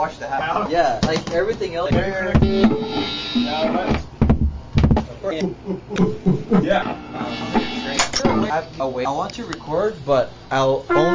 wash the house. Yeah, like everything else. Yeah. I want to record, but I'll only